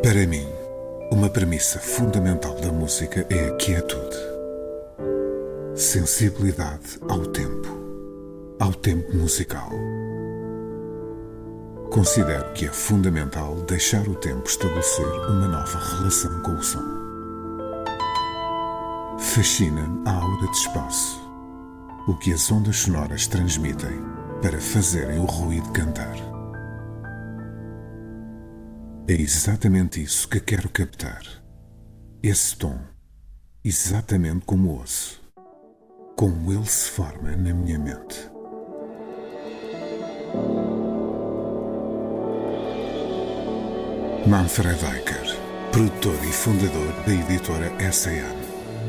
Para mim, uma premissa fundamental da música é a quietude. Sensibilidade ao tempo musical. Considero que é fundamental deixar o tempo estabelecer uma nova relação com o som. Fascina-me a aura de espaço, o que as ondas sonoras transmitem para fazerem o ruído cantar. É exatamente isso que quero captar. Esse tom, exatamente como ouço, como ele se forma na minha mente. Manfred Eicher, produtor e fundador da editora S.A.M.